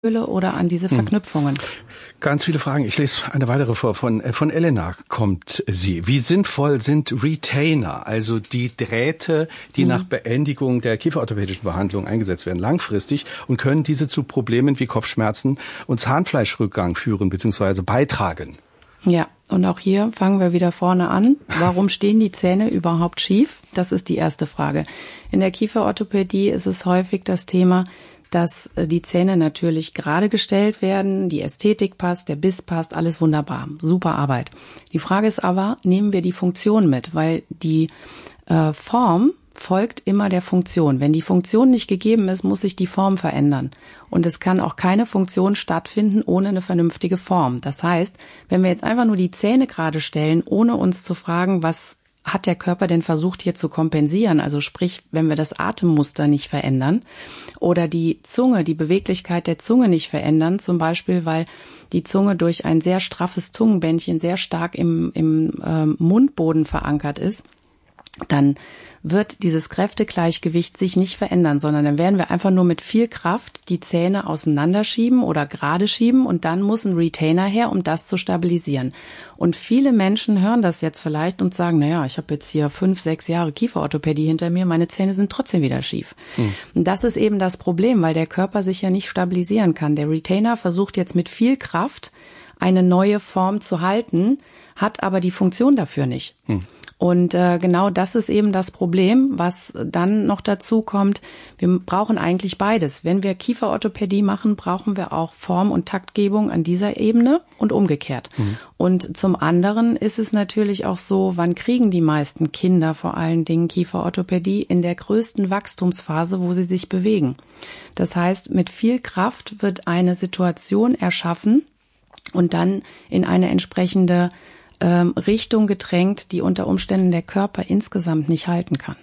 oder an diese Verknüpfungen? Ganz viele Fragen. Ich lese eine weitere vor. Von Elena kommt sie. Wie sinnvoll sind Retainer, also die Drähte, die nach Beendigung der kieferorthopädischen Behandlung eingesetzt werden, langfristig, und können diese zu Problemen wie Kopfschmerzen und Zahnfleischrückgang führen bzw. beitragen? Ja, und auch hier fangen wir wieder vorne an. Warum stehen die Zähne überhaupt schief? Das ist die erste Frage. In der Kieferorthopädie ist es häufig das Thema, dass die Zähne natürlich gerade gestellt werden, die Ästhetik passt, der Biss passt, alles wunderbar, super Arbeit. Die Frage ist aber, nehmen wir die Funktion mit, weil die Form folgt immer der Funktion. Wenn die Funktion nicht gegeben ist, muss sich die Form verändern. Und es kann auch keine Funktion stattfinden ohne eine vernünftige Form. Das heißt, wenn wir jetzt einfach nur die Zähne gerade stellen, ohne uns zu fragen, was hat der Körper denn versucht hier zu kompensieren? Also sprich, wenn wir das Atemmuster nicht verändern oder die Zunge, die Beweglichkeit der Zunge nicht verändern, zum Beispiel, weil die Zunge durch ein sehr straffes Zungenbändchen sehr stark im Mundboden verankert ist, dann wird dieses Kräftegleichgewicht sich nicht verändern, sondern dann werden wir einfach nur mit viel Kraft die Zähne auseinanderschieben oder gerade schieben und dann muss ein Retainer her, um das zu stabilisieren. Und viele Menschen hören das jetzt vielleicht und sagen, naja, ich habe jetzt hier 5, 6 Jahre Kieferorthopädie hinter mir, meine Zähne sind trotzdem wieder schief. Und das ist eben das Problem, weil der Körper sich ja nicht stabilisieren kann. Der Retainer versucht jetzt mit viel Kraft eine neue Form zu halten, hat aber die Funktion dafür nicht. Und genau das ist eben das Problem, was dann noch dazu kommt. Wir brauchen eigentlich beides. Wenn wir Kieferorthopädie machen, brauchen wir auch Form- und Taktgebung an dieser Ebene und umgekehrt. Und zum anderen ist es natürlich auch so, wann kriegen die meisten Kinder vor allen Dingen Kieferorthopädie? In der größten Wachstumsphase, wo sie sich bewegen. Das heißt, mit viel Kraft wird eine Situation erschaffen und dann in eine entsprechende Richtung gedrängt, die unter Umständen der Körper insgesamt nicht halten kann.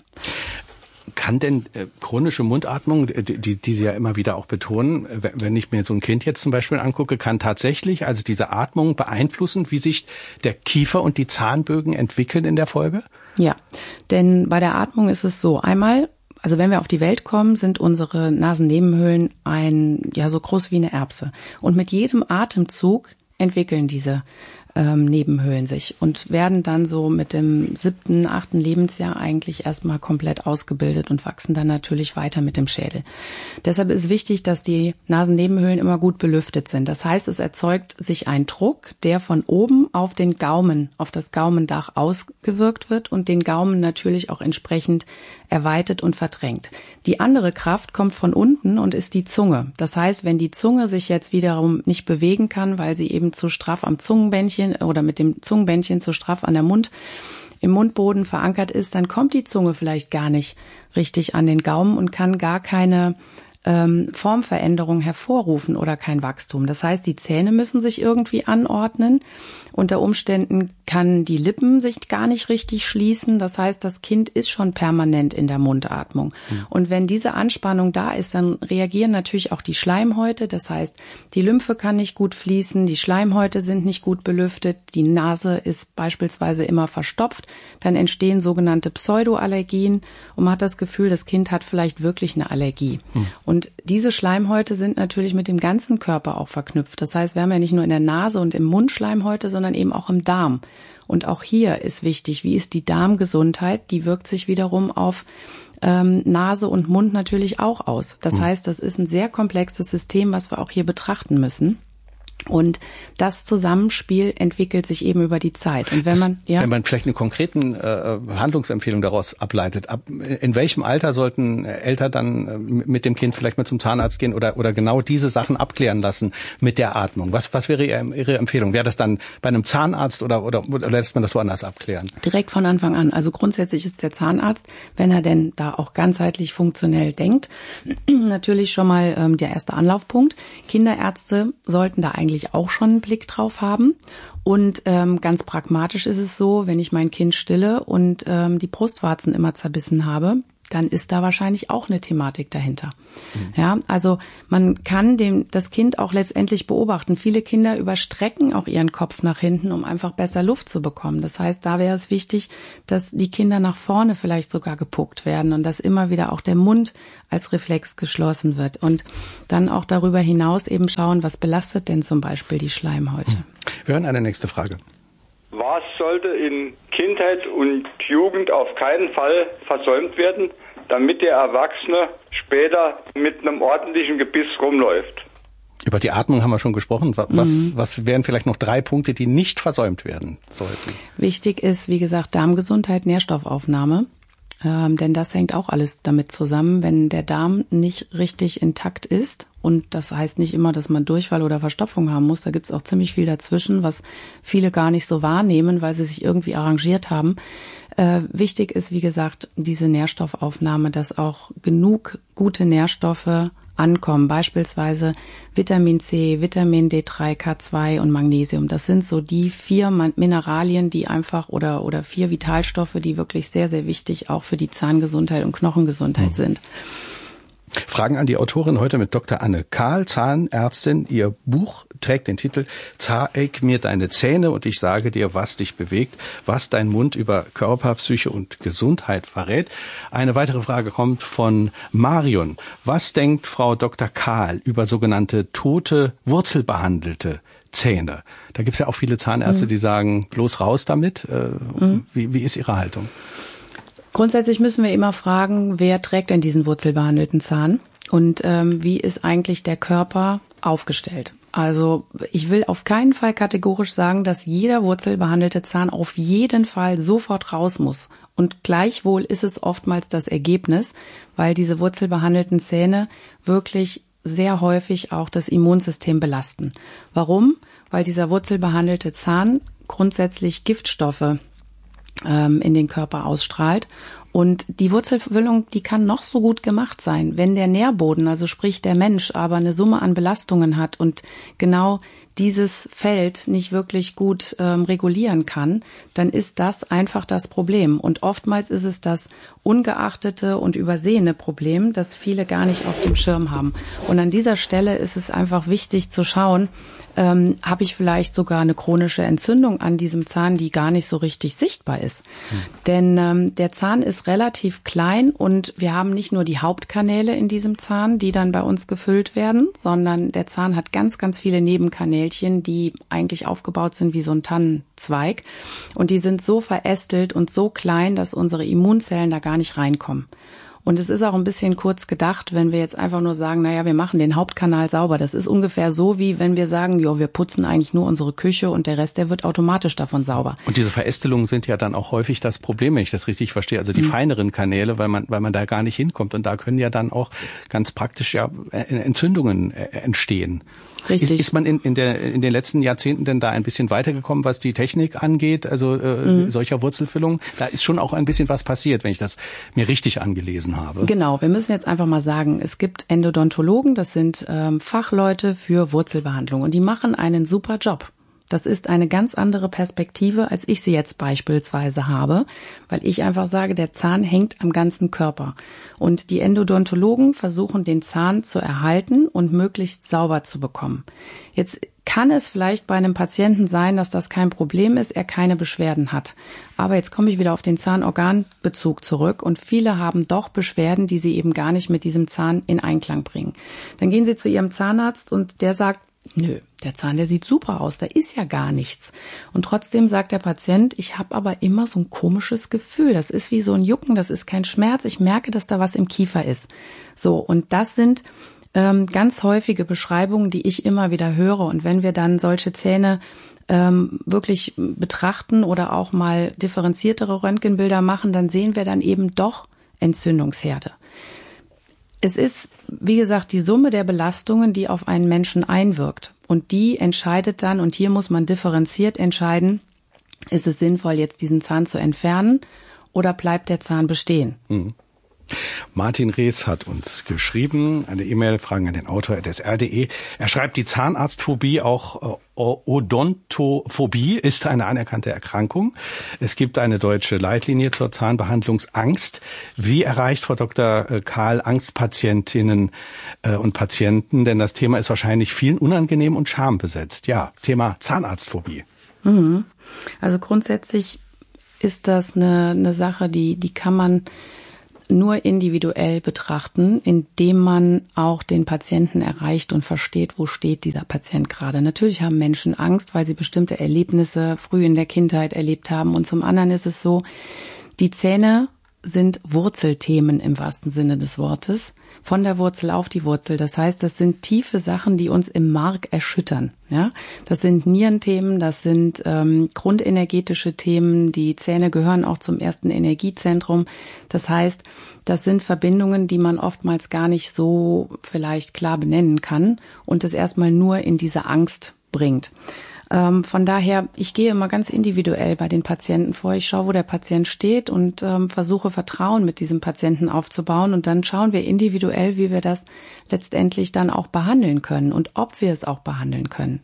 Kann denn chronische Mundatmung, die Sie ja immer wieder auch betonen, wenn ich mir so ein Kind jetzt zum Beispiel angucke, kann tatsächlich also diese Atmung beeinflussen, wie sich der Kiefer und die Zahnbögen entwickeln in der Folge? Ja, denn bei der Atmung ist es so, einmal, also wenn wir auf die Welt kommen, sind unsere Nasennebenhöhlen so groß wie eine Erbse. Und mit jedem Atemzug entwickeln diese Nebenhöhlen sich und werden dann so mit dem 7., 8. Lebensjahr eigentlich erstmal komplett ausgebildet und wachsen dann natürlich weiter mit dem Schädel. Deshalb ist wichtig, dass die Nasennebenhöhlen immer gut belüftet sind. Das heißt, es erzeugt sich ein Druck, der von oben auf den Gaumen, auf das Gaumendach ausgewirkt wird und den Gaumen natürlich auch entsprechend erweitert und verdrängt. Die andere Kraft kommt von unten und ist die Zunge. Das heißt, wenn die Zunge sich jetzt wiederum nicht bewegen kann, weil sie eben zu straff am Zungenbändchen oder mit dem Zungenbändchen zu straff im Mundboden verankert ist, dann kommt die Zunge vielleicht gar nicht richtig an den Gaumen und kann gar keine Formveränderung hervorrufen oder kein Wachstum. Das heißt, die Zähne müssen sich irgendwie anordnen. Unter Umständen kann die Lippen sich gar nicht richtig schließen. Das heißt, das Kind ist schon permanent in der Mundatmung. Und wenn diese Anspannung da ist, dann reagieren natürlich auch die Schleimhäute. Das heißt, die Lymphe kann nicht gut fließen, die Schleimhäute sind nicht gut belüftet, die Nase ist beispielsweise immer verstopft. Dann entstehen sogenannte Pseudoallergien und man hat das Gefühl, das Kind hat vielleicht wirklich eine Allergie. Und diese Schleimhäute sind natürlich mit dem ganzen Körper auch verknüpft. Das heißt, wir haben ja nicht nur in der Nase und im Mund Schleimhäute, sondern eben auch im Darm. Und auch hier ist wichtig, wie ist die Darmgesundheit? Die wirkt sich wiederum auf Nase und Mund natürlich auch aus. Das heißt, das ist ein sehr komplexes System, was wir auch hier betrachten müssen. Und das Zusammenspiel entwickelt sich eben über die Zeit. Und wenn man vielleicht eine konkreten Handlungsempfehlung daraus ableitet, in welchem Alter sollten Eltern dann mit dem Kind vielleicht mal zum Zahnarzt gehen oder genau diese Sachen abklären lassen mit der Atmung? Was wäre Ihre Empfehlung? Wäre das dann bei einem Zahnarzt oder lässt man das woanders abklären? Direkt von Anfang an. Also grundsätzlich ist der Zahnarzt, wenn er denn da auch ganzheitlich funktionell denkt, natürlich schon mal der erste Anlaufpunkt. Kinderärzte sollten da eigentlich auch schon einen Blick drauf haben. Und ganz pragmatisch ist es so, wenn ich mein Kind stille und die Brustwarzen immer zerbissen habe, dann ist da wahrscheinlich auch eine Thematik dahinter. Ja, also man kann das Kind auch letztendlich beobachten. Viele Kinder überstrecken auch ihren Kopf nach hinten, um einfach besser Luft zu bekommen. Das heißt, da wäre es wichtig, dass die Kinder nach vorne vielleicht sogar gepuckt werden und dass immer wieder auch der Mund als Reflex geschlossen wird. Und dann auch darüber hinaus eben schauen, was belastet denn zum Beispiel die Schleimhäute. Wir hören eine nächste Frage. Was sollte in Kindheit und Jugend auf keinen Fall versäumt werden, damit der Erwachsene später mit einem ordentlichen Gebiss rumläuft? Über die Atmung haben wir schon gesprochen. Was wären vielleicht noch 3 Punkte, die nicht versäumt werden sollten? Wichtig ist, wie gesagt, Darmgesundheit, Nährstoffaufnahme. Denn das hängt auch alles damit zusammen, wenn der Darm nicht richtig intakt ist. Und das heißt nicht immer, dass man Durchfall oder Verstopfung haben muss. Da gibt's auch ziemlich viel dazwischen, was viele gar nicht so wahrnehmen, weil sie sich irgendwie arrangiert haben. Wichtig ist, wie gesagt, diese Nährstoffaufnahme, dass auch genug gute Nährstoffe ankommen. Beispielsweise Vitamin C, Vitamin D3, K2 und Magnesium. Das sind so die 4 Mineralien, die einfach oder 4 Vitalstoffe, die wirklich sehr, sehr wichtig auch für die Zahngesundheit und Knochengesundheit sind. Fragen an die Autorin heute mit Dr. Anne Kahl, Zahnärztin. Ihr Buch trägt den Titel Zeig mir deine Zähne und ich sage dir, was dich bewegt, was dein Mund über Körper, Psyche und Gesundheit verrät. Eine weitere Frage kommt von Marion. Was denkt Frau Dr. Kahl über sogenannte tote, wurzelbehandelte Zähne? Da gibt es ja auch viele Zahnärzte, die sagen, bloß raus damit. Wie ist Ihre Haltung? Grundsätzlich müssen wir immer fragen, wer trägt denn diesen wurzelbehandelten Zahn und wie ist eigentlich der Körper aufgestellt? Also ich will auf keinen Fall kategorisch sagen, dass jeder wurzelbehandelte Zahn auf jeden Fall sofort raus muss. Und gleichwohl ist es oftmals das Ergebnis, weil diese wurzelbehandelten Zähne wirklich sehr häufig auch das Immunsystem belasten. Warum? Weil dieser wurzelbehandelte Zahn grundsätzlich Giftstoffe in den Körper ausstrahlt. Und die Wurzelfüllung, die kann noch so gut gemacht sein. Wenn der Nährboden, also sprich der Mensch, aber eine Summe an Belastungen hat und genau dieses Feld nicht wirklich gut regulieren kann, dann ist das einfach das Problem. Und oftmals ist es das ungeachtete und übersehene Problem, das viele gar nicht auf dem Schirm haben. Und an dieser Stelle ist es einfach wichtig zu schauen, habe ich vielleicht sogar eine chronische Entzündung an diesem Zahn, die gar nicht so richtig sichtbar ist. Denn der Zahn ist relativ klein und wir haben nicht nur die Hauptkanäle in diesem Zahn, die dann bei uns gefüllt werden, sondern der Zahn hat ganz, ganz viele Nebenkanälchen, die eigentlich aufgebaut sind wie so ein Tannenzweig. Und die sind so verästelt und so klein, dass unsere Immunzellen da gar nicht reinkommen. Und es ist auch ein bisschen kurz gedacht, wenn wir jetzt einfach nur sagen, naja, wir machen den Hauptkanal sauber. Das ist ungefähr so, wie wenn wir sagen, ja, wir putzen eigentlich nur unsere Küche und der Rest, der wird automatisch davon sauber. Und diese Verästelungen sind ja dann auch häufig das Problem, wenn ich das richtig verstehe. Also die feineren Kanäle, weil man da gar nicht hinkommt. Und da können ja dann auch ganz praktisch ja Entzündungen entstehen. Richtig. Ist man in den letzten Jahrzehnten denn da ein bisschen weitergekommen, was die Technik angeht, also solcher Wurzelfüllung? Da ist schon auch ein bisschen was passiert, wenn ich das mir richtig angelesen habe. Genau, wir müssen jetzt einfach mal sagen, es gibt Endodontologen, das sind Fachleute für Wurzelbehandlung und die machen einen super Job. Das ist eine ganz andere Perspektive, als ich sie jetzt beispielsweise habe, weil ich einfach sage, der Zahn hängt am ganzen Körper. Und die Endodontologen versuchen, den Zahn zu erhalten und möglichst sauber zu bekommen. Jetzt kann es vielleicht bei einem Patienten sein, dass das kein Problem ist, er keine Beschwerden hat. Aber jetzt komme ich wieder auf den Zahnorganbezug zurück und viele haben doch Beschwerden, die sie eben gar nicht mit diesem Zahn in Einklang bringen. Dann gehen sie zu ihrem Zahnarzt und der sagt, nö, der Zahn, der sieht super aus, da ist ja gar nichts. Und trotzdem sagt der Patient, ich habe aber immer so ein komisches Gefühl. Das ist wie so ein Jucken, das ist kein Schmerz. Ich merke, dass da was im Kiefer ist. So, und das sind ganz häufige Beschreibungen, die ich immer wieder höre. Und wenn wir dann solche Zähne wirklich betrachten oder auch mal differenziertere Röntgenbilder machen, dann sehen wir dann eben doch Entzündungsherde. Es ist, wie gesagt, die Summe der Belastungen, die auf einen Menschen einwirkt. Und die entscheidet dann, und hier muss man differenziert entscheiden, ist es sinnvoll, jetzt diesen Zahn zu entfernen oder bleibt der Zahn bestehen? Martin Rees hat uns geschrieben, eine E-Mail, Fragen an den Autor @sr.de. Er schreibt, die Zahnarztphobie, auch Odontophobie, ist eine anerkannte Erkrankung. Es gibt eine deutsche Leitlinie zur Zahnbehandlungsangst. Wie erreicht Frau Dr. Kahl Angstpatientinnen und Patienten? Denn das Thema ist wahrscheinlich vielen unangenehm und schambesetzt. Ja, Thema Zahnarztphobie. Also grundsätzlich ist das eine Sache, die kann man nur individuell betrachten, indem man auch den Patienten erreicht und versteht, wo steht dieser Patient gerade. Natürlich haben Menschen Angst, weil sie bestimmte Erlebnisse früh in der Kindheit erlebt haben. Und zum anderen ist es so, die Zähne sind Wurzelthemen im wahrsten Sinne des Wortes. Von der Wurzel auf die Wurzel. Das heißt, das sind tiefe Sachen, die uns im Mark erschüttern. Ja, das sind Nierenthemen, das sind grundenergetische Themen. Die Zähne gehören auch zum ersten Energiezentrum. Das heißt, das sind Verbindungen, die man oftmals gar nicht so vielleicht klar benennen kann und es erstmal nur in diese Angst bringt. Von daher, ich gehe immer ganz individuell bei den Patienten vor. Ich schaue, wo der Patient steht und versuche Vertrauen mit diesem Patienten aufzubauen. Und dann schauen wir individuell, wie wir das letztendlich dann auch behandeln können und ob wir es auch behandeln können.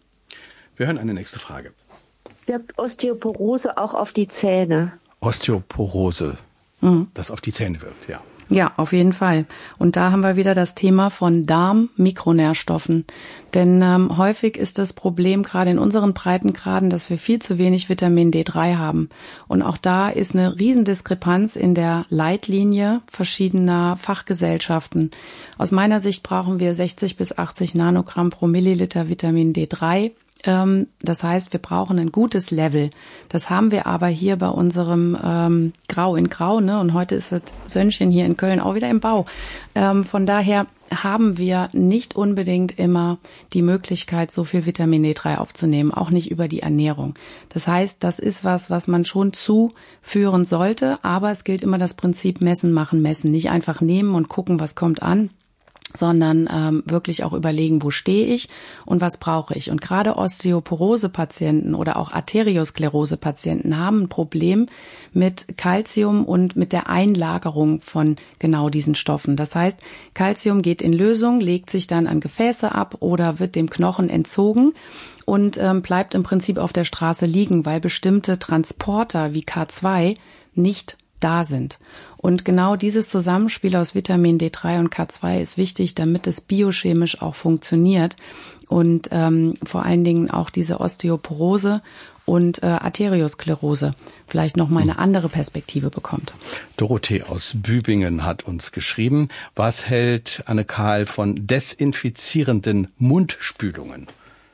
Wir hören eine nächste Frage. Wirkt Osteoporose auch auf die Zähne? Osteoporose, das auf die Zähne wirkt, ja. Ja, auf jeden Fall. Und da haben wir wieder das Thema von Darm-Mikronährstoffen. Denn häufig ist das Problem gerade in unseren Breitengraden, dass wir viel zu wenig Vitamin D3 haben. Und auch da ist eine Riesendiskrepanz in der Leitlinie verschiedener Fachgesellschaften. Aus meiner Sicht brauchen wir 60 bis 80 Nanogramm pro Milliliter Vitamin D3. Das heißt, wir brauchen ein gutes Level. Das haben wir aber hier bei unserem Grau in Grau, ne? Und heute ist das Sönnchen hier in Köln auch wieder im Bau. Von daher haben wir nicht unbedingt immer die Möglichkeit, so viel Vitamin D3 aufzunehmen, auch nicht über die Ernährung. Das heißt, das ist was man schon zuführen sollte, aber es gilt immer das Prinzip messen, machen, messen. Nicht einfach nehmen und gucken, was kommt an, sondern wirklich auch überlegen, wo stehe ich und was brauche ich. Und gerade Osteoporose-Patienten oder auch Arteriosklerose-Patienten haben ein Problem mit Calcium und mit der Einlagerung von genau diesen Stoffen. Das heißt, Calcium geht in Lösung, legt sich dann an Gefäße ab oder wird dem Knochen entzogen und bleibt im Prinzip auf der Straße liegen, weil bestimmte Transporter wie K2 nicht da sind. Und genau dieses Zusammenspiel aus Vitamin D3 und K2 ist wichtig, damit es biochemisch auch funktioniert und vor allen Dingen auch diese Osteoporose und Arteriosklerose vielleicht noch mal eine andere Perspektive bekommt. Dorothee aus Bübingen hat uns geschrieben, was hält Anne Kahl von desinfizierenden Mundspülungen?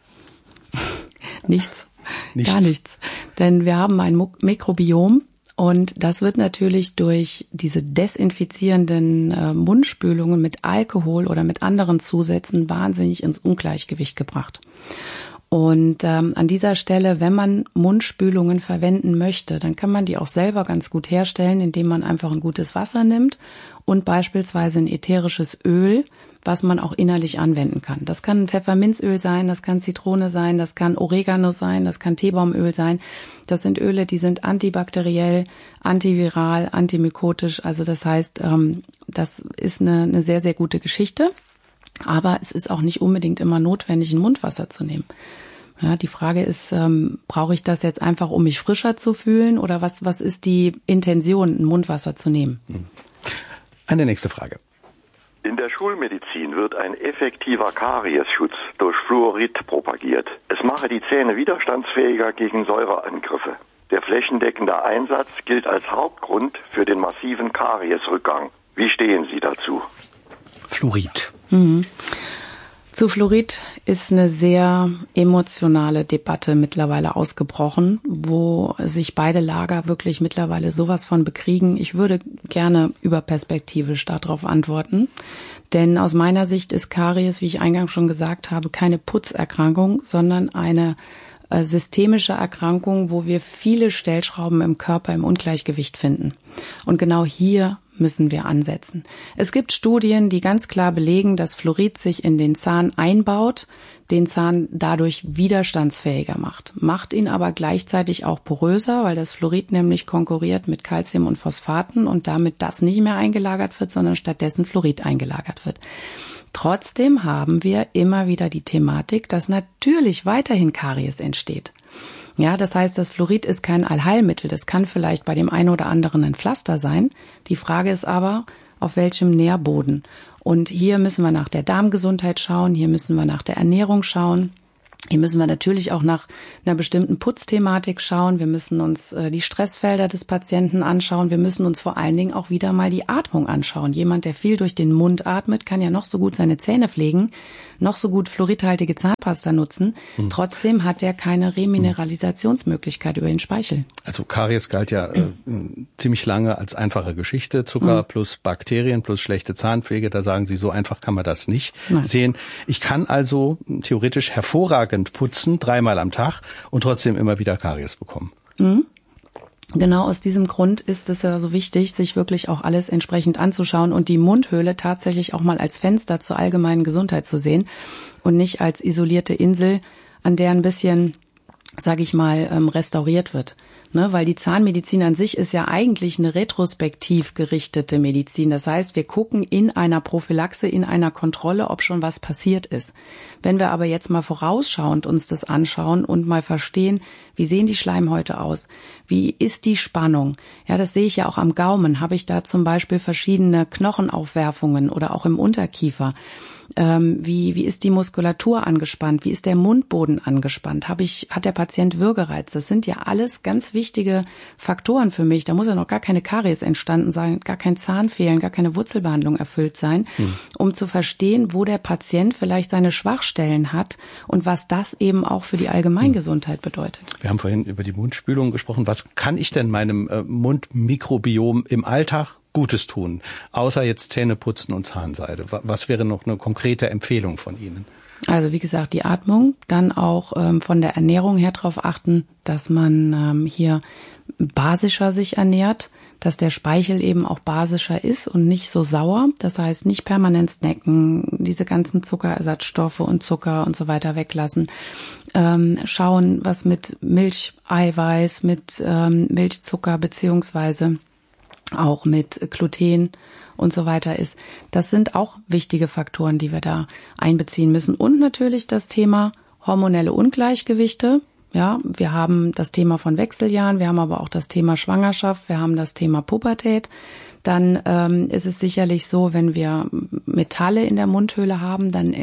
Nichts. Gar nichts. Denn wir haben ein Mikrobiom. Und das wird natürlich durch diese desinfizierenden Mundspülungen mit Alkohol oder mit anderen Zusätzen wahnsinnig ins Ungleichgewicht gebracht. Und an dieser Stelle, wenn man Mundspülungen verwenden möchte, dann kann man die auch selber ganz gut herstellen, indem man einfach ein gutes Wasser nimmt und beispielsweise ein ätherisches Öl, was man auch innerlich anwenden kann. Das kann Pfefferminzöl sein, das kann Zitrone sein, das kann Oregano sein, das kann Teebaumöl sein. Das sind Öle, die sind antibakteriell, antiviral, antimykotisch. Also das heißt, das ist eine sehr, sehr gute Geschichte. Aber es ist auch nicht unbedingt immer notwendig, ein Mundwasser zu nehmen. Ja, die Frage ist, brauche ich das jetzt einfach, um mich frischer zu fühlen? Oder was ist die Intention, ein Mundwasser zu nehmen? Eine nächste Frage. In der Schulmedizin wird ein effektiver Kariesschutz durch Fluorid propagiert. Es mache die Zähne widerstandsfähiger gegen Säureangriffe. Der flächendeckende Einsatz gilt als Hauptgrund für den massiven Kariesrückgang. Wie stehen Sie dazu? Fluorid. Zu Fluorid ist eine sehr emotionale Debatte mittlerweile ausgebrochen, wo sich beide Lager wirklich mittlerweile sowas von bekriegen. Ich würde gerne überperspektivisch darauf antworten, denn aus meiner Sicht ist Karies, wie ich eingangs schon gesagt habe, keine Putzerkrankung, sondern eine systemische Erkrankung, wo wir viele Stellschrauben im Körper im Ungleichgewicht finden. Und genau hier müssen wir ansetzen. Es gibt Studien, die ganz klar belegen, dass Fluorid sich in den Zahn einbaut, den Zahn dadurch widerstandsfähiger macht ihn aber gleichzeitig auch poröser, weil das Fluorid nämlich konkurriert mit Calcium und Phosphaten und damit das nicht mehr eingelagert wird, sondern stattdessen Fluorid eingelagert wird. Trotzdem haben wir immer wieder die Thematik, dass natürlich weiterhin Karies entsteht. Ja, das heißt, das Fluorid ist kein Allheilmittel. Das kann vielleicht bei dem einen oder anderen ein Pflaster sein. Die Frage ist aber, auf welchem Nährboden. Und hier müssen wir nach der Darmgesundheit schauen, hier müssen wir nach der Ernährung schauen. Hier müssen wir natürlich auch nach einer bestimmten Putzthematik schauen. Wir müssen uns die Stressfelder des Patienten anschauen. Wir müssen uns vor allen Dingen auch wieder mal die Atmung anschauen. Jemand, der viel durch den Mund atmet, kann ja noch so gut seine Zähne pflegen, noch so gut fluoridhaltige Zahnpasta nutzen. Trotzdem hat er keine Remineralisationsmöglichkeit über den Speichel. Also Karies galt ja ziemlich lange als einfache Geschichte. Zucker plus Bakterien plus schlechte Zahnpflege. Da sagen Sie, so einfach kann man das nicht sehen. Ich kann also theoretisch hervorragend putzen, 3-mal am Tag und trotzdem immer wieder Karies bekommen. Genau aus diesem Grund ist es ja so wichtig, sich wirklich auch alles entsprechend anzuschauen und die Mundhöhle tatsächlich auch mal als Fenster zur allgemeinen Gesundheit zu sehen und nicht als isolierte Insel, an der ein bisschen, sage ich mal, restauriert wird. Ne, weil die Zahnmedizin an sich ist ja eigentlich eine retrospektiv gerichtete Medizin. Das heißt, wir gucken in einer Prophylaxe, in einer Kontrolle, ob schon was passiert ist. Wenn wir aber jetzt mal vorausschauend uns das anschauen und mal verstehen, wie sehen die Schleimhäute aus? Wie ist die Spannung? Ja, das sehe ich ja auch am Gaumen. Habe ich da zum Beispiel verschiedene Knochenaufwerfungen oder auch im Unterkiefer? Wie ist die Muskulatur angespannt? Wie ist der Mundboden angespannt? Hat der Patient Würgereiz? Das sind ja alles ganz wichtige Faktoren für mich. Da muss ja noch gar keine Karies entstanden sein, gar kein Zahn fehlen, gar keine Wurzelbehandlung erfüllt sein, um zu verstehen, wo der Patient vielleicht seine Schwachstellen hat und was das eben auch für die Allgemeingesundheit bedeutet. Wir haben vorhin über die Mundspülung gesprochen. Was kann ich denn meinem Mundmikrobiom im Alltag Gutes tun, außer jetzt Zähne putzen und Zahnseide? Was wäre noch eine konkrete Empfehlung von Ihnen? Also wie gesagt, die Atmung, dann auch von der Ernährung her darauf achten, dass man hier basischer sich ernährt, dass der Speichel eben auch basischer ist und nicht so sauer. Das heißt, nicht permanent snacken, diese ganzen Zuckerersatzstoffe und Zucker und so weiter weglassen. Schauen, was mit Milcheiweiß, mit Milchzucker beziehungsweise auch mit Gluten und so weiter ist. Das sind auch wichtige Faktoren, die wir da einbeziehen müssen. Und natürlich das Thema hormonelle Ungleichgewichte. Ja, wir haben das Thema von Wechseljahren, wir haben aber auch das Thema Schwangerschaft, wir haben das Thema Pubertät. Dann ist es sicherlich so, wenn wir Metalle in der Mundhöhle haben, dann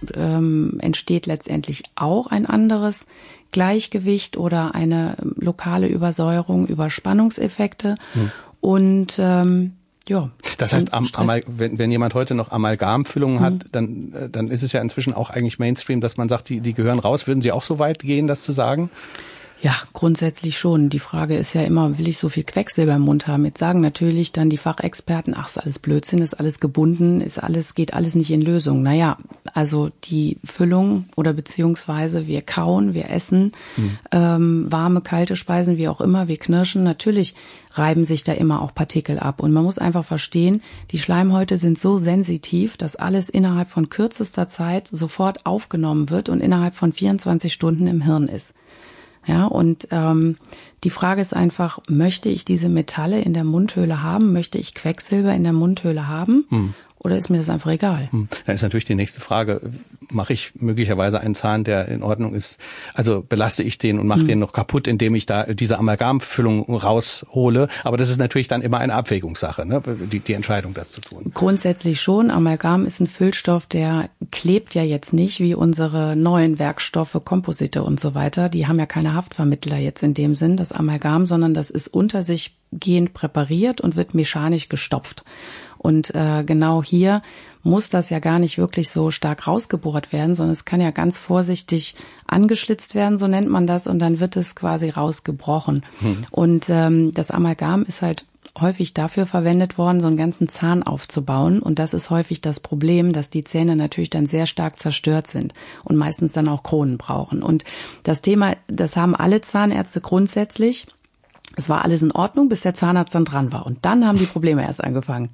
entsteht letztendlich auch ein anderes Gleichgewicht oder eine lokale Übersäuerung, Überspannungseffekte. Und ja. Das heißt, wenn jemand heute noch Amalgamfüllungen hat, dann ist es ja inzwischen auch eigentlich Mainstream, dass man sagt, die gehören raus. Würden Sie auch so weit gehen, das zu sagen? Ja, grundsätzlich schon. Die Frage ist ja immer, will ich so viel Quecksilber im Mund haben? Jetzt sagen natürlich dann die Fachexperten, ach, ist alles Blödsinn, ist alles gebunden, geht alles nicht in Lösung. Naja, also die Füllung oder beziehungsweise wir kauen, wir essen, warme, kalte Speisen, wie auch immer, wir knirschen. Natürlich reiben sich da immer auch Partikel ab. Und man muss einfach verstehen, die Schleimhäute sind so sensitiv, dass alles innerhalb von kürzester Zeit sofort aufgenommen wird und innerhalb von 24 Stunden im Hirn ist. Ja, und die Frage ist einfach, möchte ich diese Metalle in der Mundhöhle haben? Möchte ich Quecksilber in der Mundhöhle haben? Oder ist mir das einfach egal? Dann ist natürlich die nächste Frage, mache ich möglicherweise einen Zahn, der in Ordnung ist, also belaste ich den und mache den noch kaputt, indem ich da diese Amalgamfüllung raushole. Aber das ist natürlich dann immer eine Abwägungssache, ne? Die Entscheidung, das zu tun. Grundsätzlich schon. Amalgam ist ein Füllstoff, der klebt ja jetzt nicht wie unsere neuen Werkstoffe, Komposite und so weiter. Die haben ja keine Haftvermittler jetzt in dem Sinn, das Amalgam, sondern das ist unter sich gehend präpariert und wird mechanisch gestopft. Und genau hier muss das ja gar nicht wirklich so stark rausgebohrt werden, sondern es kann ja ganz vorsichtig angeschlitzt werden, so nennt man das, und dann wird es quasi rausgebrochen. Und das Amalgam ist halt häufig dafür verwendet worden, so einen ganzen Zahn aufzubauen. Und das ist häufig das Problem, dass die Zähne natürlich dann sehr stark zerstört sind und meistens dann auch Kronen brauchen. Und das Thema, das haben alle Zahnärzte grundsätzlich. Es war alles in Ordnung, bis der Zahnarzt dann dran war. Und dann haben die Probleme erst angefangen.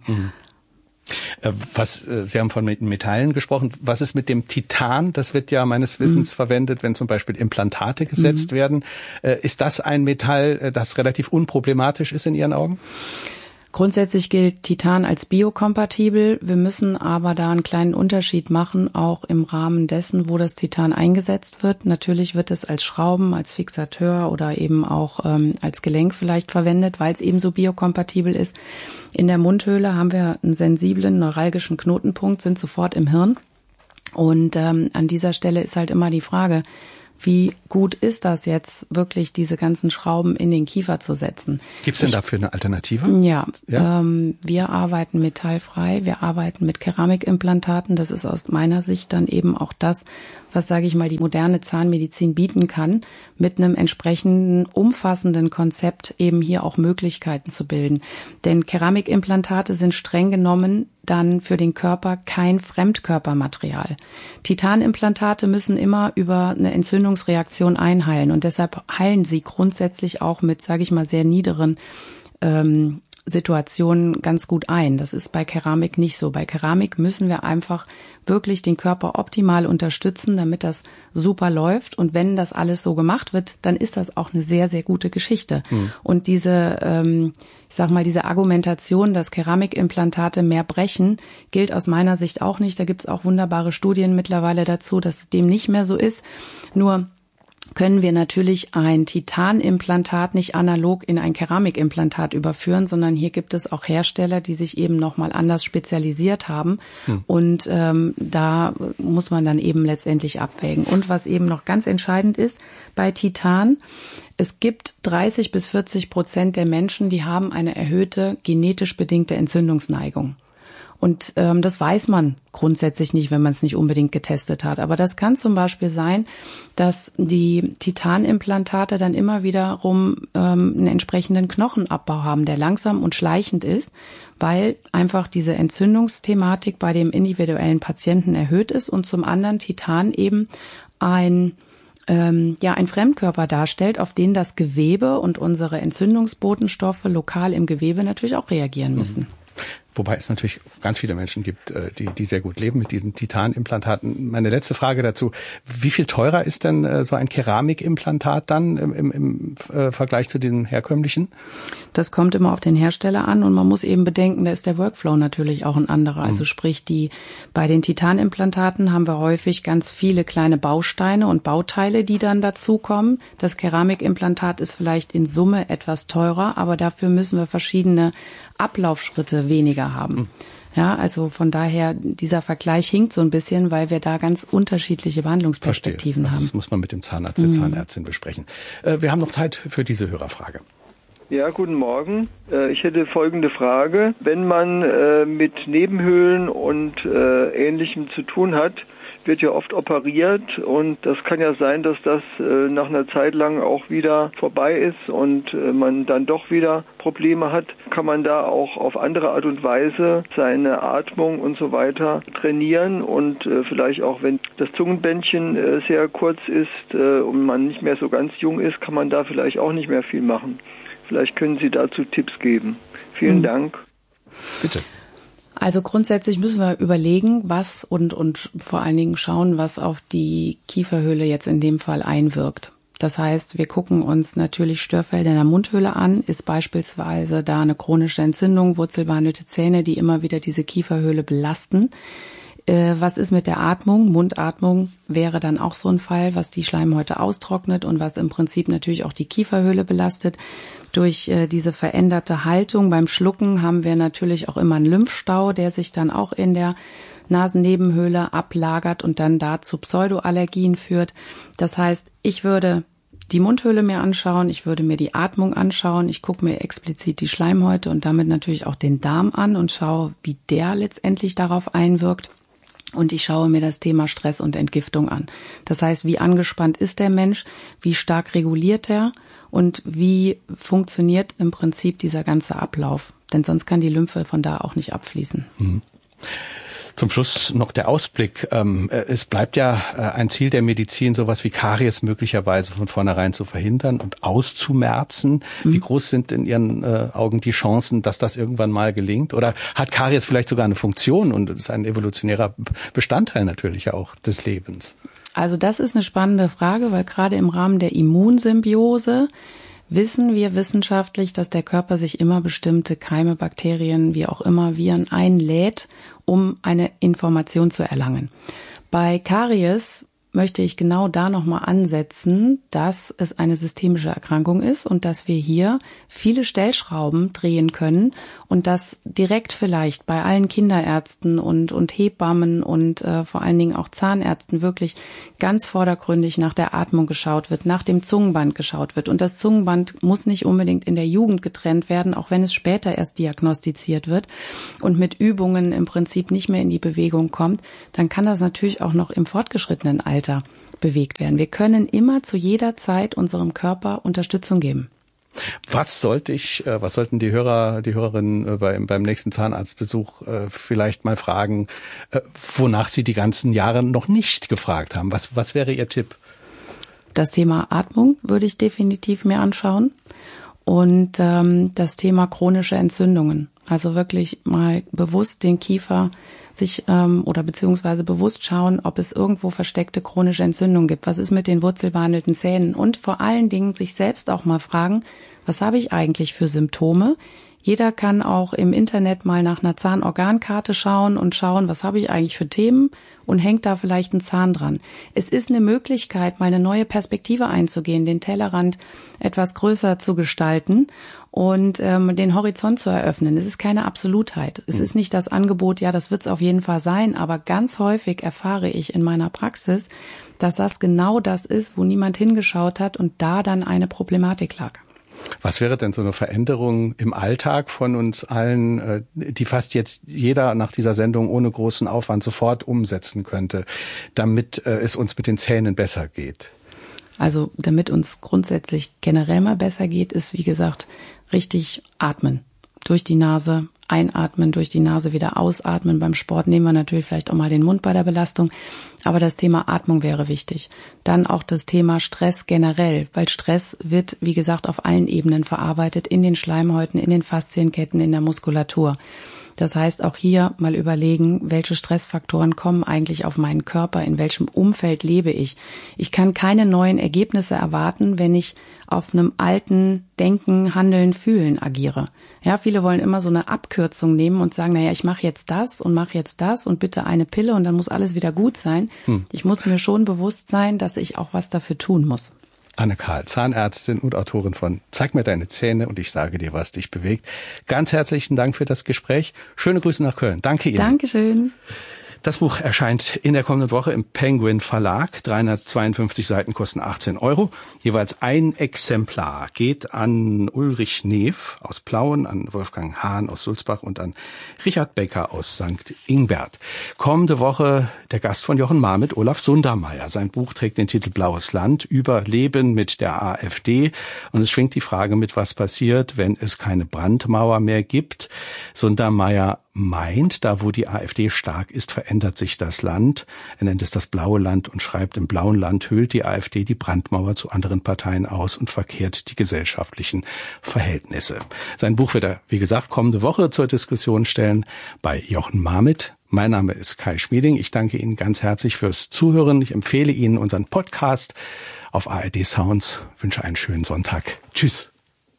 Sie haben von Metallen gesprochen. Was ist mit dem Titan? Das wird ja meines Wissens verwendet, wenn zum Beispiel Implantate gesetzt werden. Ist das ein Metall, das relativ unproblematisch ist in Ihren Augen? Grundsätzlich gilt Titan als biokompatibel. Wir müssen aber da einen kleinen Unterschied machen, auch im Rahmen dessen, wo das Titan eingesetzt wird. Natürlich wird es als Schrauben, als Fixateur oder eben auch als Gelenk vielleicht verwendet, weil es eben so biokompatibel ist. In der Mundhöhle haben wir einen sensiblen neuralgischen Knotenpunkt, sind sofort im Hirn. Und an dieser Stelle ist halt immer die Frage, wie gut ist das jetzt, wirklich diese ganzen Schrauben in den Kiefer zu setzen? Gibt es denn dafür eine Alternative? Ja, wir arbeiten metallfrei, wir arbeiten mit Keramikimplantaten. Das ist aus meiner Sicht dann eben auch das, was, sage ich mal, die moderne Zahnmedizin bieten kann, mit einem entsprechenden, umfassenden Konzept eben hier auch Möglichkeiten zu bilden. Denn Keramikimplantate sind streng genommen dann für den Körper kein Fremdkörpermaterial. Titanimplantate müssen immer über eine Entzündungsreaktion einheilen und deshalb heilen sie grundsätzlich auch mit, sage ich mal, sehr niederen Situationen ganz gut ein. Das ist bei Keramik nicht so. Bei Keramik müssen wir einfach wirklich den Körper optimal unterstützen, damit das super läuft. Und wenn das alles so gemacht wird, dann ist das auch eine sehr, sehr gute Geschichte. Und diese, ich sag mal, diese Argumentation, dass Keramikimplantate mehr brechen, gilt aus meiner Sicht auch nicht. Da gibt's auch wunderbare Studien mittlerweile dazu, dass dem nicht mehr so ist. Nur können wir natürlich ein Titanimplantat nicht analog in ein Keramikimplantat überführen, sondern hier gibt es auch Hersteller, die sich eben nochmal anders spezialisiert haben. Und da muss man dann eben letztendlich abwägen. Und was eben noch ganz entscheidend ist bei Titan, es gibt 30-40% der Menschen, die haben eine erhöhte genetisch bedingte Entzündungsneigung. Und das weiß man grundsätzlich nicht, wenn man es nicht unbedingt getestet hat. Aber das kann zum Beispiel sein, dass die Titanimplantate dann immer wiederum einen entsprechenden Knochenabbau haben, der langsam und schleichend ist, weil einfach diese Entzündungsthematik bei dem individuellen Patienten erhöht ist und zum anderen Titan eben ein Fremdkörper darstellt, auf den das Gewebe und unsere Entzündungsbotenstoffe lokal im Gewebe natürlich auch reagieren müssen. Wobei es natürlich ganz viele Menschen gibt, die sehr gut leben mit diesen Titanimplantaten. Meine letzte Frage dazu: Wie viel teurer ist denn so ein Keramikimplantat dann im Vergleich zu den herkömmlichen? Das kommt immer auf den Hersteller an und man muss eben bedenken, da ist der Workflow natürlich auch ein anderer. Also sprich, bei den Titanimplantaten haben wir häufig ganz viele kleine Bausteine und Bauteile, die dann dazukommen. Das Keramikimplantat ist vielleicht in Summe etwas teurer, aber dafür müssen wir verschiedene Ablaufschritte weniger haben. Ja, also von daher, dieser Vergleich hinkt so ein bisschen, weil wir da ganz unterschiedliche Behandlungsperspektiven haben. Das muss man mit dem Zahnarzt, der Zahnärztin besprechen. Wir haben noch Zeit für diese Hörerfrage. Ja, guten Morgen. Ich hätte folgende Frage. Wenn man mit Nebenhöhlen und Ähnlichem zu tun hat, wird ja oft operiert und das kann ja sein, dass das nach einer Zeit lang auch wieder vorbei ist und man dann doch wieder Probleme hat. Kann man da auch auf andere Art und Weise seine Atmung und so weiter trainieren und vielleicht auch, wenn das Zungenbändchen sehr kurz ist und man nicht mehr so ganz jung ist, kann man da vielleicht auch nicht mehr viel machen. Vielleicht können Sie dazu Tipps geben. Vielen Dank. Bitte. Also grundsätzlich müssen wir überlegen, was und vor allen Dingen schauen, was auf die Kieferhöhle jetzt in dem Fall einwirkt. Das heißt, wir gucken uns natürlich Störfelder in der Mundhöhle an. Ist beispielsweise da eine chronische Entzündung, wurzelbehandelte Zähne, die immer wieder diese Kieferhöhle belasten? Was ist mit der Atmung? Mundatmung wäre dann auch so ein Fall, was die Schleimhäute austrocknet und was im Prinzip natürlich auch die Kieferhöhle belastet. Durch diese veränderte Haltung beim Schlucken haben wir natürlich auch immer einen Lymphstau, der sich dann auch in der Nasennebenhöhle ablagert und dann da zu Pseudoallergien führt. Das heißt, ich würde die Mundhöhle mir anschauen, ich würde mir die Atmung anschauen, ich gucke mir explizit die Schleimhäute und damit natürlich auch den Darm an und schaue, wie der letztendlich darauf einwirkt. Und ich schaue mir das Thema Stress und Entgiftung an. Das heißt, wie angespannt ist der Mensch, wie stark reguliert er und wie funktioniert im Prinzip dieser ganze Ablauf. Denn sonst kann die Lymphe von da auch nicht abfließen. Zum Schluss noch der Ausblick. Es bleibt ja ein Ziel der Medizin, sowas wie Karies möglicherweise von vornherein zu verhindern und auszumerzen. Wie groß sind in Ihren Augen die Chancen, dass das irgendwann mal gelingt? Oder hat Karies vielleicht sogar eine Funktion und ist ein evolutionärer Bestandteil natürlich auch des Lebens? Also das ist eine spannende Frage, weil gerade im Rahmen der Immunsymbiose wissen wir wissenschaftlich, dass der Körper sich immer bestimmte Keime, Bakterien, wie auch immer, Viren einlädt, um eine Information zu erlangen. Bei Karies möchte ich genau da nochmal ansetzen, dass es eine systemische Erkrankung ist und dass wir hier viele Stellschrauben drehen können und dass direkt vielleicht bei allen Kinderärzten und Hebammen und vor allen Dingen auch Zahnärzten wirklich ganz vordergründig nach der Atmung geschaut wird, nach dem Zungenband geschaut wird. Und das Zungenband muss nicht unbedingt in der Jugend getrennt werden, auch wenn es später erst diagnostiziert wird und mit Übungen im Prinzip nicht mehr in die Bewegung kommt, dann kann das natürlich auch noch im fortgeschrittenen Alter bewegt werden. Wir können immer zu jeder Zeit unserem Körper Unterstützung geben. Was sollten die Hörerinnen beim nächsten Zahnarztbesuch vielleicht mal fragen, wonach sie die ganzen Jahre noch nicht gefragt haben? Was wäre Ihr Tipp? Das Thema Atmung würde ich definitiv mir anschauen und das Thema chronische Entzündungen. Also wirklich mal bewusst den Kiefer sich oder beziehungsweise bewusst schauen, ob es irgendwo versteckte chronische Entzündungen gibt. Was ist mit den wurzelbehandelten Zähnen? Und vor allen Dingen sich selbst auch mal fragen, was habe ich eigentlich für Symptome? Jeder kann auch im Internet mal nach einer Zahnorgankarte schauen und schauen, was habe ich eigentlich für Themen und hängt da vielleicht ein Zahn dran. Es ist eine Möglichkeit, mal eine neue Perspektive einzugehen, den Tellerrand etwas größer zu gestalten und den Horizont zu eröffnen. Es ist keine Absolutheit. Es ist nicht das Angebot, ja, das wird es auf jeden Fall sein, aber ganz häufig erfahre ich in meiner Praxis, dass das genau das ist, wo niemand hingeschaut hat und da dann eine Problematik lag. Was wäre denn so eine Veränderung im Alltag von uns allen, die fast jetzt jeder nach dieser Sendung ohne großen Aufwand sofort umsetzen könnte, damit es uns mit den Zähnen besser geht? Also damit uns grundsätzlich generell mal besser geht, ist wie gesagt richtig atmen. Durch die Nase einatmen, durch die Nase wieder ausatmen. Beim Sport nehmen wir natürlich vielleicht auch mal den Mund bei der Belastung. Aber das Thema Atmung wäre wichtig. Dann auch das Thema Stress generell, weil Stress wird, wie gesagt, auf allen Ebenen verarbeitet, in den Schleimhäuten, in den Faszienketten, in der Muskulatur. Das heißt, auch hier mal überlegen, welche Stressfaktoren kommen eigentlich auf meinen Körper, in welchem Umfeld lebe ich. Ich kann keine neuen Ergebnisse erwarten, wenn ich auf einem alten Denken, Handeln, Fühlen agiere. Ja, viele wollen immer so eine Abkürzung nehmen und sagen, naja, ich mache jetzt das und bitte eine Pille und dann muss alles wieder gut sein. Ich muss mir schon bewusst sein, dass ich auch was dafür tun muss. Anne Kahl, Zahnärztin und Autorin von Zeig mir deine Zähne und ich sage dir, was dich bewegt. Ganz herzlichen Dank für das Gespräch. Schöne Grüße nach Köln. Danke Ihnen. Dankeschön. Das Buch erscheint in der kommenden Woche im Penguin Verlag. 352 Seiten kosten 18 €. Jeweils ein Exemplar geht an Ulrich Neef aus Plauen, an Wolfgang Hahn aus Sulzbach und an Richard Becker aus St. Ingbert. Kommende Woche der Gast von Jochen Marmit, Olaf Sundermeier. Sein Buch trägt den Titel Blaues Land, Überleben mit der AfD. Und es schwingt die Frage mit, was passiert, wenn es keine Brandmauer mehr gibt. Sundermeier meint, da wo die AfD stark ist, verändert sich das Land. Er nennt es das blaue Land und schreibt, im blauen Land höhlt die AfD die Brandmauer zu anderen Parteien aus und verkehrt die gesellschaftlichen Verhältnisse. Sein Buch wird er, wie gesagt, kommende Woche zur Diskussion stellen bei Jochen Marmit. Mein Name ist Kai Schmieding. Ich danke Ihnen ganz herzlich fürs Zuhören. Ich empfehle Ihnen unseren Podcast auf ARD Sounds. Ich wünsche einen schönen Sonntag. Tschüss.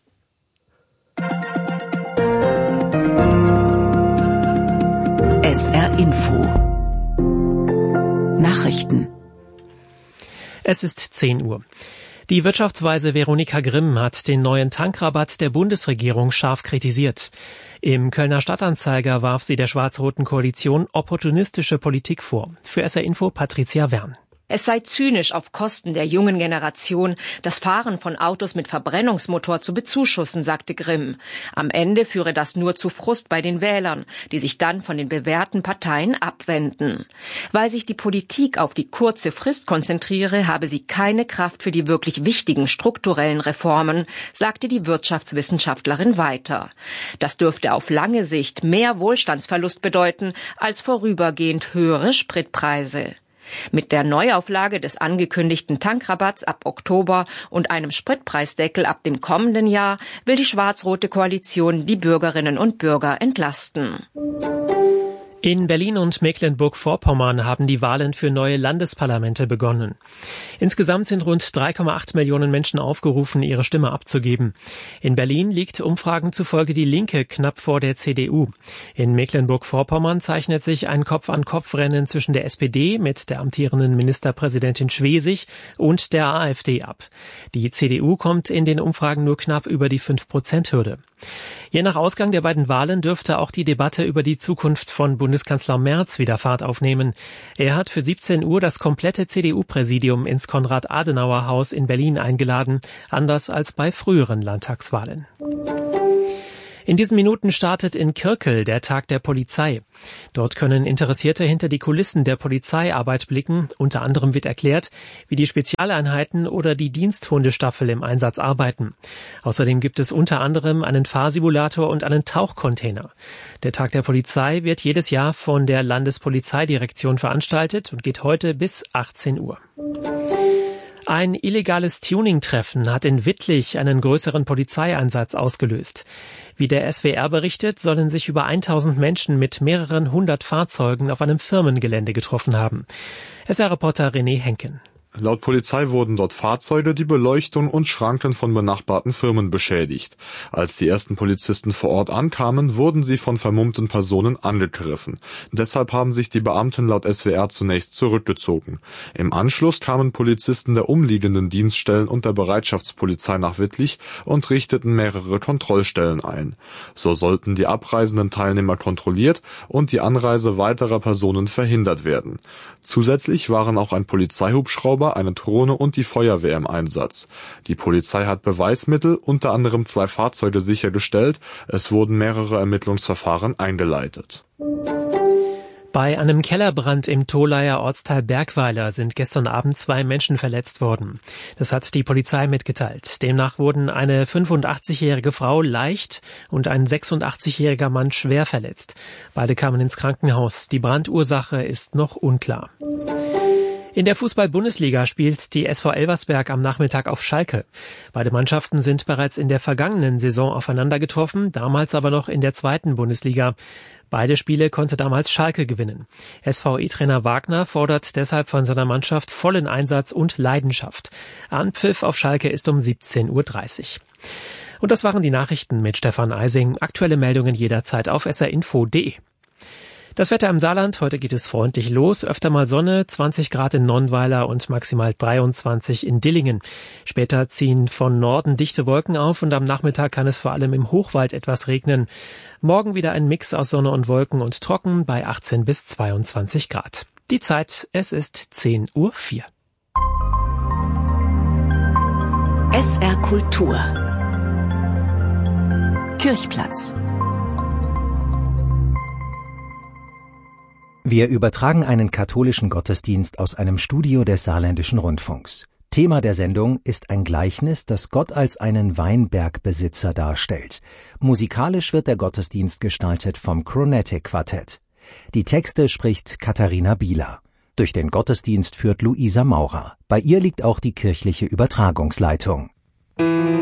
SR Info Nachrichten. Es ist 10 Uhr. Die Wirtschaftsweise Veronika Grimm hat den neuen Tankrabatt der Bundesregierung scharf kritisiert. Im Kölner Stadtanzeiger warf sie der schwarz-roten Koalition opportunistische Politik vor. Für SR Info Patricia Wern. Es sei zynisch, auf Kosten der jungen Generation das Fahren von Autos mit Verbrennungsmotor zu bezuschussen, sagte Grimm. Am Ende führe das nur zu Frust bei den Wählern, die sich dann von den bewährten Parteien abwenden. Weil sich die Politik auf die kurze Frist konzentriere, habe sie keine Kraft für die wirklich wichtigen strukturellen Reformen, sagte die Wirtschaftswissenschaftlerin weiter. Das dürfte auf lange Sicht mehr Wohlstandsverlust bedeuten als vorübergehend höhere Spritpreise. Mit der Neuauflage des angekündigten Tankrabatts ab Oktober und einem Spritpreisdeckel ab dem kommenden Jahr will die schwarz-rote Koalition die Bürgerinnen und Bürger entlasten. In Berlin und Mecklenburg-Vorpommern haben die Wahlen für neue Landesparlamente begonnen. Insgesamt sind rund 3,8 Millionen Menschen aufgerufen, ihre Stimme abzugeben. In Berlin liegt Umfragen zufolge die Linke knapp vor der CDU. In Mecklenburg-Vorpommern zeichnet sich ein Kopf-an-Kopf-Rennen zwischen der SPD mit der amtierenden Ministerpräsidentin Schwesig und der AfD ab. Die CDU kommt in den Umfragen nur knapp über die 5%-Hürde. Je nach Ausgang der beiden Wahlen dürfte auch die Debatte über die Zukunft von Bundeskanzler Merz wieder Fahrt aufnehmen. Er hat für 17 Uhr das komplette CDU-Präsidium ins Konrad-Adenauer-Haus in Berlin eingeladen, anders als bei früheren Landtagswahlen. In diesen Minuten startet in Kirkel der Tag der Polizei. Dort können Interessierte hinter die Kulissen der Polizeiarbeit blicken. Unter anderem wird erklärt, wie die Spezialeinheiten oder die Diensthundestaffel im Einsatz arbeiten. Außerdem gibt es unter anderem einen Fahrsimulator und einen Tauchcontainer. Der Tag der Polizei wird jedes Jahr von der Landespolizeidirektion veranstaltet und geht heute bis 18 Uhr. Ein illegales Tuning-Treffen hat in Wittlich einen größeren Polizeieinsatz ausgelöst. Wie der SWR berichtet, sollen sich über 1000 Menschen mit mehreren hundert Fahrzeugen auf einem Firmengelände getroffen haben. SR-Reporter René Henken. Laut Polizei wurden dort Fahrzeuge, die Beleuchtung und Schranken von benachbarten Firmen beschädigt. Als die ersten Polizisten vor Ort ankamen, wurden sie von vermummten Personen angegriffen. Deshalb haben sich die Beamten laut SWR zunächst zurückgezogen. Im Anschluss kamen Polizisten der umliegenden Dienststellen und der Bereitschaftspolizei nach Wittlich und richteten mehrere Kontrollstellen ein. So sollten die abreisenden Teilnehmer kontrolliert und die Anreise weiterer Personen verhindert werden. Zusätzlich waren auch ein Polizeihubschrauber, eine Drohne und die Feuerwehr im Einsatz. Die Polizei hat Beweismittel, unter anderem 2 Fahrzeuge, sichergestellt. Es wurden mehrere Ermittlungsverfahren eingeleitet. Bei einem Kellerbrand im Tholaier Ortsteil Bergweiler sind gestern Abend 2 Menschen verletzt worden. Das hat die Polizei mitgeteilt. Demnach wurden eine 85-jährige Frau leicht und ein 86-jähriger Mann schwer verletzt. Beide kamen ins Krankenhaus. Die Brandursache ist noch unklar. In der Fußball-Bundesliga spielt die SV Elversberg am Nachmittag auf Schalke. Beide Mannschaften sind bereits in der vergangenen Saison aufeinander getroffen, damals aber noch in der 2. Bundesliga. Beide Spiele konnte damals Schalke gewinnen. SVE-Trainer Wagner fordert deshalb von seiner Mannschaft vollen Einsatz und Leidenschaft. Anpfiff auf Schalke ist um 17:30 Uhr. Und das waren die Nachrichten mit Stefan Eising. Aktuelle Meldungen jederzeit auf srinfo.de. Das Wetter im Saarland, heute geht es freundlich los, öfter mal Sonne, 20 Grad in Nonnweiler und maximal 23 in Dillingen. Später ziehen von Norden dichte Wolken auf und am Nachmittag kann es vor allem im Hochwald etwas regnen. Morgen wieder ein Mix aus Sonne und Wolken und trocken bei 18 bis 22 Grad. Die Zeit, es ist 10:04 Uhr. SR Kultur Kirchplatz. Wir übertragen einen katholischen Gottesdienst aus einem Studio des Saarländischen Rundfunks. Thema der Sendung ist ein Gleichnis, das Gott als einen Weinbergbesitzer darstellt. Musikalisch wird der Gottesdienst gestaltet vom Chronetic Quartett. Die Texte spricht Katharina Bieler. Durch den Gottesdienst führt Luisa Maurer. Bei ihr liegt auch die kirchliche Übertragungsleitung.